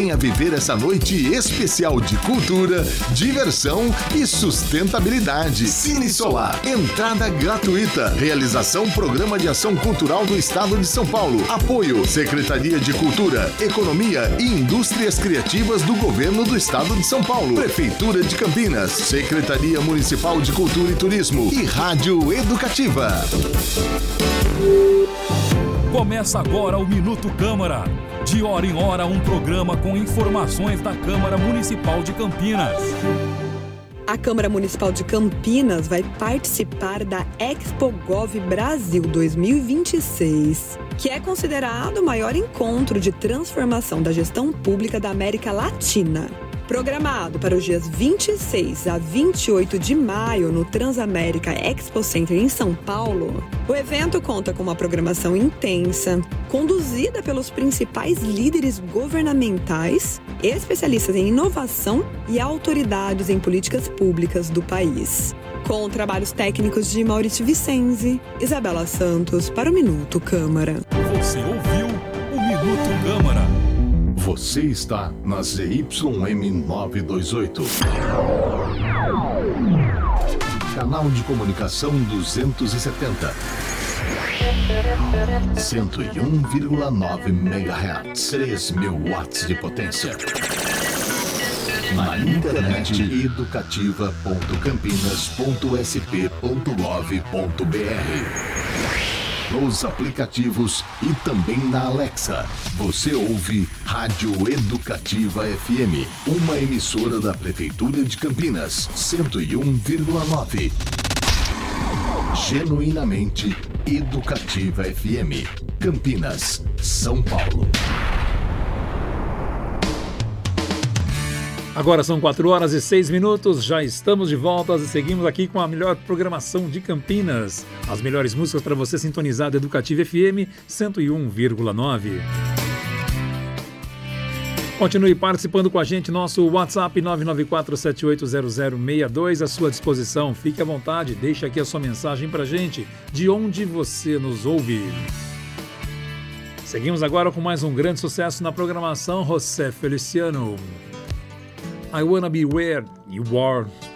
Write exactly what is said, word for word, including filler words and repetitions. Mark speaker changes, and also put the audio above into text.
Speaker 1: Venha viver essa noite especial de cultura, diversão e sustentabilidade. Cine Solar, entrada gratuita. Realização Programa de Ação Cultural do Estado de São Paulo. Apoio Secretaria de Cultura, Economia e Indústrias Criativas do Governo do Estado de São Paulo. Prefeitura de Campinas, Secretaria Municipal de Cultura e Turismo e Rádio Educativa.
Speaker 2: Começa agora o Minuto Câmara. De hora em hora, um programa com informações da Câmara Municipal de Campinas.
Speaker 3: A Câmara Municipal de Campinas vai participar da Expo Gov Brasil dois mil e vinte e seis, que é considerado o maior encontro de transformação da gestão pública da América Latina. Programado para os dias vinte e seis a vinte e oito de maio no Transamérica Expo Center em São Paulo, o evento conta com uma programação intensa, conduzida pelos principais líderes governamentais, especialistas em inovação e autoridades em políticas públicas do país. Com trabalhos técnicos de Maurício Vicenzi, Isabela Santos para o Minuto Câmara.
Speaker 2: Você ouviu o Minuto Câmara.
Speaker 1: Você está na Z Y M novecentos e vinte e oito. Canal de comunicação duzentos e setenta. cento e um vírgula nove megahertz. três mil watts de potência. Na internet educativa ponto campinas ponto s p ponto gov ponto b r. Nos aplicativos e também na Alexa. Você ouve Rádio Educativa F M, uma emissora da Prefeitura de Campinas, cento e um vírgula nove. Genuinamente Educativa F M, Campinas, São Paulo.
Speaker 4: Agora são quatro horas e seis minutos, já estamos de volta e seguimos aqui com a melhor programação de Campinas. As melhores músicas para você sintonizar da Educativa F M cento e um vírgula nove. Continue participando com a gente, nosso WhatsApp nove nove quatro sete oito zero zero seis dois à sua disposição. Fique à vontade, deixe aqui a sua mensagem para a gente, de onde você nos ouve. Seguimos agora com mais um grande sucesso na programação, José Feliciano. I Wanna Be Where You Are.